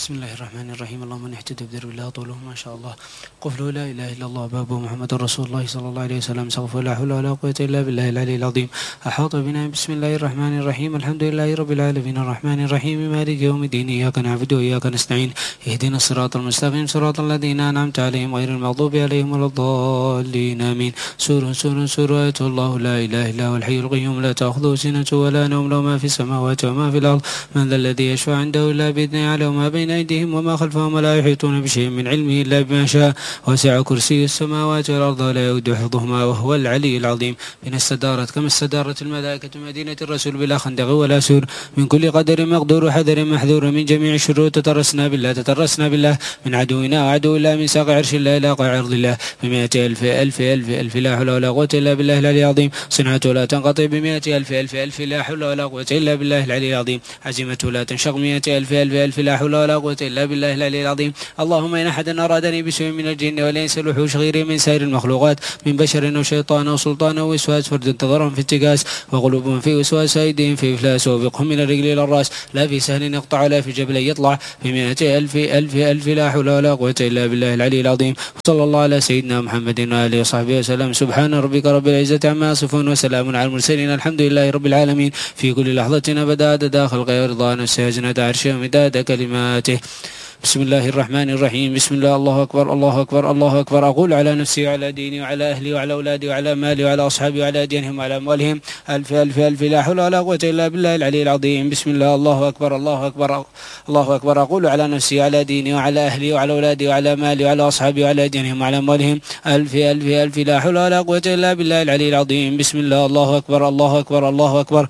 بسم الله الرحمن الرحيم. اللهم من اهتدى بدرب الله طوله ما شاء الله. قفله لا اله الا الله بابه محمد رسول الله صلى الله عليه وسلم. سقف لا حول ولا قوه الا بالله العلي العظيم. احاط بنا. بسم الله الرحمن الرحيم. الحمد لله رب العالمين الرحمن الرحيم مالك يوم الدين. اياك نعبد واياك نستعين. اهدنا الصراط المستقيم صراط الذين انعمت عليهم غير المغضوب عليهم ولا الضالين امين. سور آية الله لا اله الا هو الحي القيوم لا تاخذه سنه ولا نوم له ما في السماوات وما في الارض. من ذا الذي يشفع عنده الا باذنه يعلم ما بين أيديهم وما خلفهم ولا يحيطون بشيء من علمه إلا بما شاء. وسع كرسي السماوات والأرض ولا يؤوده حفظهما وهو العلي العظيم. بنا استدارت كما استدارت الملائكة مدينة الرسول بلا خندق ولا سور. من كل قدر مقدور وحذر محذور. من جميع الشرور تترسنا بالله من عدونا وعدو الله. من ساق عرش الله إلى قاع عرض الله. بمئة ألف لا حول ولا قوة إلا بالله العلي العظيم. صنعته لا تنقطع بمئة ألف لا حول ولا قوة إلا بالله العلي العظيم. عزيمته لا تنشق مئة ألف لا حول ولا قوة إلا بالله العلي العظيم. اللهم إن أحدا أرادني بسوء من الجن والإنس والوحوش غيري من سائر المخلوقات من بشر أو شيطان أو سلطان أو وسواس فرد انتظرهم في اتكاس وقلوبهم في وسواس أيديهم في إفلاس ووفقهم من الرجل إلى الرأس. لا في سهل يقطع ولا في جبل يطلع. بمئة ألف لا حول ولا قوة إلا بالله العلي العظيم. صلى الله على سيدنا محمد وآله وصحبه وسلم. سبحان ربك رب العزة عما يصفون وسلام على المرسلين الحمد لله رب العالمين. في كل لحظة أبدا عدد خلقه ورضا نفسه وزنة عرشه ومداد كلماته. بسم الله الرحمن الرحيم. بسم الله الله أكبر الله أكبر الله أكبر. أقول على نفسي وعلى ديني وعلى أهلي وعلى أولادي وعلى مالي وعلى أصحابي وعلى دينهم وعلى أموالهم. ألف لا حول ولا قوة إلا بالله العلي العظيم. بسم الله الله أكبر الله أكبر الله أكبر. أقول على نفسي وعلى ديني وعلى أهلي وعلى أولادي وعلى مالي وعلى أصحابي وعلى دينهم وعلى أموالهم. ألف لا حول ولا قوة إلا بالله العلي العظيم. بسم الله الله أكبر الله أكبر الله أكبر.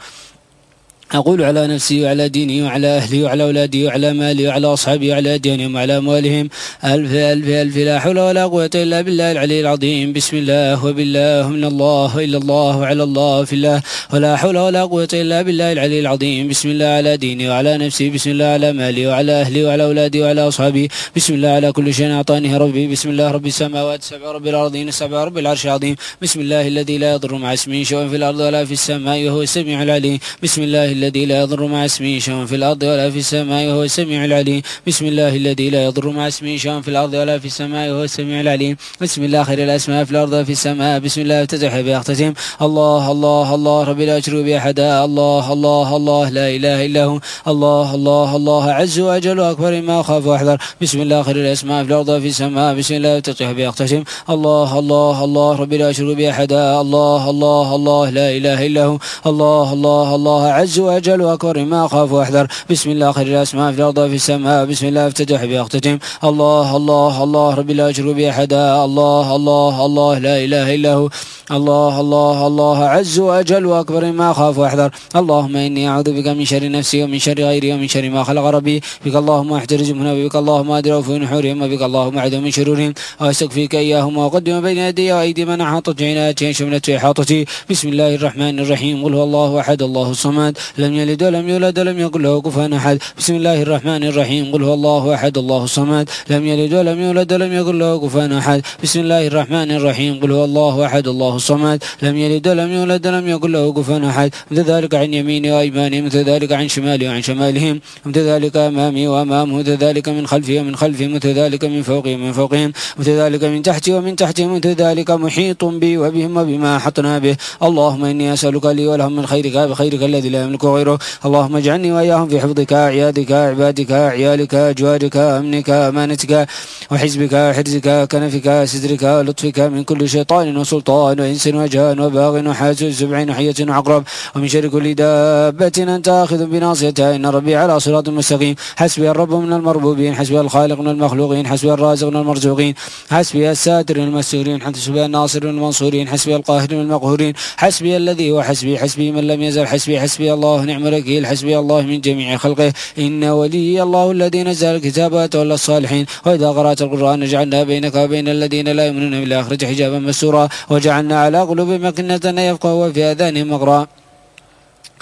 أقول على نفسي وعلى ديني وعلى أهلي وعلى أولادي وعلى مالي وعلى أصحابي وعلى دينهم وعلى أموالهم. ألف لا حول ولا قوة إلا بالله العلي العظيم. بسم الله وبالله من الله إلا الله وعلى الله في الله ولا حول ولا قوة إلا بالله العلي العظيم. بسم الله على ديني وعلى نفسي. بسم الله على مالي وعلى أهلي وعلى أولادي وعلى أصحابي. بسم الله على كل شيء أعطاني ربي. بسم الله رب السماوات السبع رب الأرضين السبع رب العرش العظيم. بسم الله الذي لا يضر مع اسمه شيء في الأرض ولا في السماء وهو السميع العليم. بسم الله الذي لا يضر مع اسمه شيء في الأرض ولا في السماء وهو السميع العليم. بسم الله الذي لا يضر مع اسمه شيء في الأرض ولا في السماء وهو السميع العليم. بسم الله خير الأسماء في الأرض وفي السماء. بسم الله افتتح بأختتم. الله الله الله ربي لا أشرك به أحدا. الله الله الله لا إله إلا هو. الله الله الله عز وجل أكبر ما أخاف وأحذر. بسم الله خير الأسماء في الأرض وفي السماء. بسم الله افتتح بأختتم. الله الله الله ربي لا أشرك به أحدا. الله الله الله لا إله إلا هو. الله الله الله عز وجل أكبر ما أخاف وأحذر. بسم الله خير الأسماء في الأرض وفي السماء. بسم الله افتتح بأختتم. الله الله الله ربي لا أشرك به أحدا. الله الله الله لا إله إلا هو. الله الله الله عز وجل وأكبر ما أخاف وأحذر. اللهم إني أعوذ بك من شر نفسي ومن شر غيري ومن شر ما خلق ربي. بك اللهم أحترز منها وبك اللهم أدرأ في نحورهم وبك اللهم أعوذ من شرورهم وأستكفيك إياهم وأقدم بين يدي وأيدي من أحاطت عنايتي شملت إحاطتي. بسم الله الرحمن الرحيم. قل هو الله أحد الله الصمد لم يلد ولم يولد ولم يكن له كفوا أحد. بسم الله الرحمن الرحيم. قل هو الله أحد الله الصمد لم يلد ولم يولد ولم يكن له كفوا أحد. بسم الله الرحمن الرحيم. قل هو الله أحد الله الصمد لم يلد ولم يولد ولم يكن له كفوا أحد. مثل ذلك عن يميني وأيماني. مثل ذلك عن شمالي وعن شمالهم. مثل ذلك أمامي وأمامه. مثل ذلك من خلفي ومن خلفهم. مثل ذلك من فوقي ومن فوقهم. مثل ذلك من تحتي ومن تحتهم. مثل ذلك محيط بي وبهم وبما أحطنا به. اللهم إني أسألك لي ولهم من خيرك بخيرك الذي لا يملك غيره. اللهم اجعلني وإياهم في حفظك عيادك عبادك عيالك جوارك أمنك أمانتك وحزبك حرزك كنفك سترك لطفك من كل شيطان وسلطان وإنس وجان وباغ وحاسد سبع وحية وعقرب ومن شر كل دابة أنت آخذ بناصيتها. إن ربي على صراط مستقيم. حسبي الرب من المربوبين. حسبي الخالق من المخلوقين. حسبي الرازق من المرزوقين. حسبي الساتر من المستورين. حسبي الناصر من المنصورين. حسبي القاهر من المقهورين. حسبي الذي هو حسبي. حسبي من لم يزل حسبي. حسبي الله نعم الوكيل. حسبي الله من جميع خلقه. إن ولي الله الذي نزل الكتاب وتولى الصالحين. وإذا قرأت القرآن جعلنا بينك وبين الذين لا يؤمنون بالآخرة حجابا مستورا وجعلنا على قلوبهم أكنة أن يفقهوا وفي آذانهم وقرا